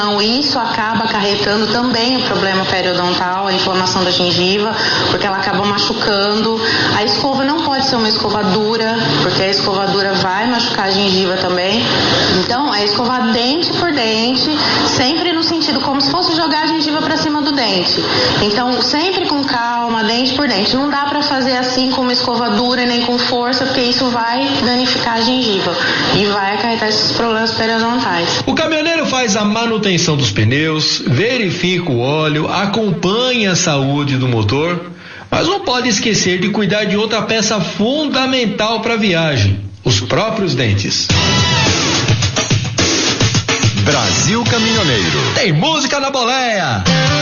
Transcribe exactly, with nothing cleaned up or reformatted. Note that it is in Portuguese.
Então, isso acaba acarretando também o problema periodontal, a inflamação da gengiva, porque ela acaba machucando. A escova não pode ser uma escova dura, porque a escova dura vai machucar a gengiva também. Então, é escovar dente por dente, sempre no sentido como se fosse jogar a gengiva para cima do dente. Então, sempre com calma, dente por dente. Não dá para fazer assim com uma escova dura nem com força, porque isso vai danificar a gengiva e vai acarretar esses problemas periodontais. O caminhoneiro faz a manutenção dos pneus, verifica o óleo, acompanha a saúde do motor, mas não pode esquecer de cuidar de outra peça fundamental para a viagem: os próprios dentes. Brasil Caminhoneiro. Tem música na boleia.